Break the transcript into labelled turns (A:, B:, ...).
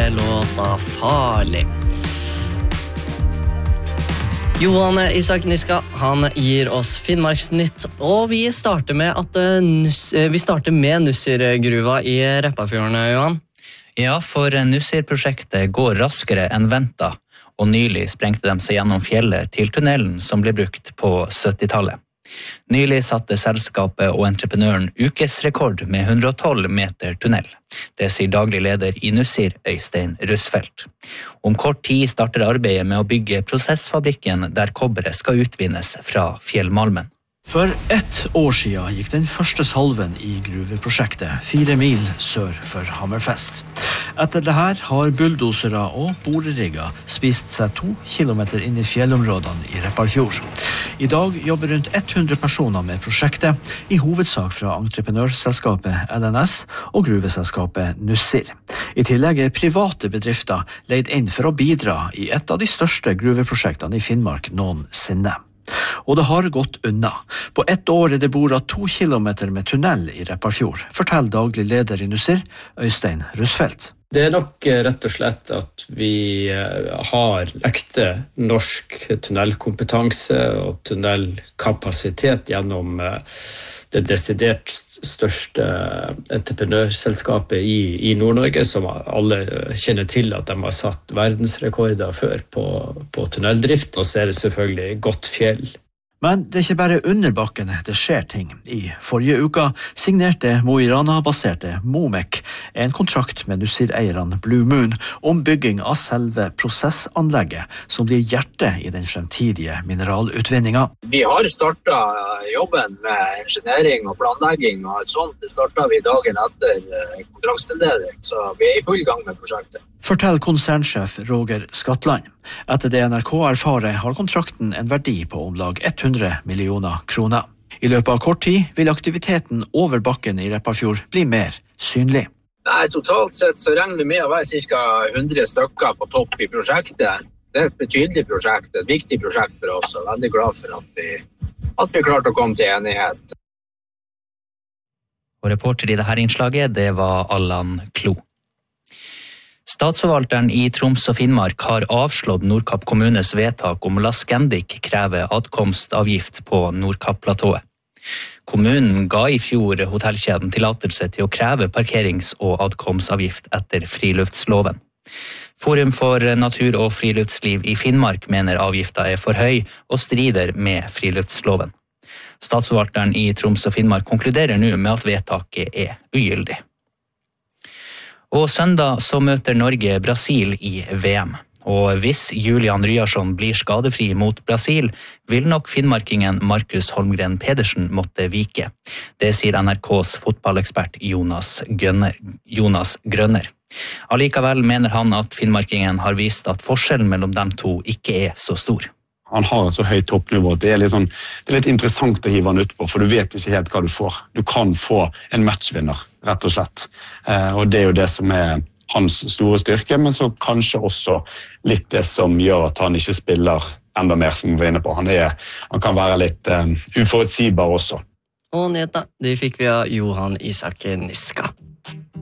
A: med låta Farlig. Johan Isak Niska, han gir oss Finnmarksnytt, og vi starter med Nussir-gruva i Repparfjorden, Johan.
B: Ja, for Nussir-prosjektet går raskere enn ventet, og nylig sprengte de seg gjennom fjellet til tunnelen som ble brukt på 70-tallet. Nylig satte selskapet og entreprenøren ukesrekord med 112 meter tunnel. Det sier daglig leder i Nussir, Øystein Russfeldt. Om kort tid starter arbeidet med å bygge prosessfabrikken der kobberet skal utvinnes fra fjellmalmen.
C: For 1 år siden gikk den første salven i gruveprosjektet 4 mil sør for Hammerfest. Etter det her har bulldosere og borerigger spist seg 2 kilometer inn i fjellområdene i Repparfjord. I dag jobber rundt 100 personer med prosjektet, i hovedsak fra entreprenørselskapet LNS og gruveselskapet Nussir. I tillegg er private bedrifter leid inn for å bidra i et av de største gruveprosjektene i Finnmark noensinne. Og det har gått unna. På 1 år er det boret 2 kilometer med tunnel i Repparfjord, forteller daglig leder i Nussir, Øystein Russfeldt.
D: Det er nok rett og slett at vi har ekte norsk tunnelkompetanse og tunnelkapasitet gjennom det desidert største entreprenørselskapet i Nord-Norge, som alle kjenner til at de har satt verdensrekorder før på tunneldrift, og så er det selvfølgelig godt fjell.
C: Men det er ikke bare under bakken det skjer ting. I forrige uka signerte Mo i Rana-baserte Momek en kontrakt med Nussir-eierne Blue Moon om bygging av selve prosessanlegget, som blir hjertet i den fremtidige mineralutvinninga.
E: Vi har startet jobben med engineering og planlegging, og et sånt det startet vi dagen etter kontraktstildeling, så vi er i full gang med prosjektet.
C: Fortell konsernsjef Roger Skatland. Etter det NRK erfarer har kontrakten en verdi på om lag 100 millioner kroner. I løpet av kort tid vil aktiviteten over bakken i Repparfjord bli mer synlig.
E: Nei, totalt sett så regner vi med å være ca. 100 stykker på topp i prosjektet. Det er et betydelig prosjekt, et viktig prosjekt for oss, og veldig glad for at vi klarte å komme til enighet.
B: Og reporter i dette innslaget, det var Allan Klo. Statsforvalteren i Troms og Finnmark har avslått Nordkapp kommunes vedtak om å la Scandic kreve adkomstavgift på Nordkapp-platået. Kommunen ga i fjor hotellkjeden tillatelse til å kreve parkerings- og adkomstavgift etter friluftsloven. Forum for natur og friluftsliv i Finnmark mener avgifta er for høy og strider med friluftsloven. Statsforvalteren i Troms og Finnmark konkluderer nå med at vedtaket er ugyldig. Og søndag så møter Norge Brasil i VM. Og hvis Julian Ryarson blir skadefri mot Brasil, vil nok finnmarkingen Markus Holmgren Pedersen måtte vike. Det sier NRKs fotballekspert Jonas Grønner. Allikevel mener han at finnmarkingen har vist at forskjellen mellom dem to ikke er så stor.
F: Han har et så høyt toppnivå. Det er litt interessant å hive han utpå, for du vet ikke helt hva du får. Du kan få en matchvinner, rett og slett. Og det er jo det som er hans store styrke, men så kanskje også litt det som gjør at han ikke spiller enda mer som vi var inne på. Han kan være litt uforutsigbar også.
A: Og nyhetene, de fikk vi av Johan Isak Niska.